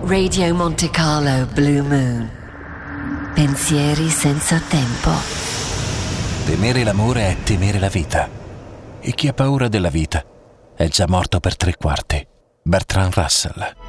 Radio Monte Carlo Blue Moon. Pensieri senza tempo. Temere l'amore è temere la vita. E chi ha paura della vita è già morto per 3/4. Bertrand Russell.